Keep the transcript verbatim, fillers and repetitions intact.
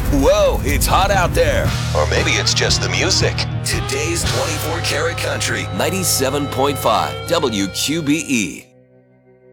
Whoa, it's hot out there. Or maybe it's just the music. Today's twenty-four karat country, ninety-seven point five W Q B E.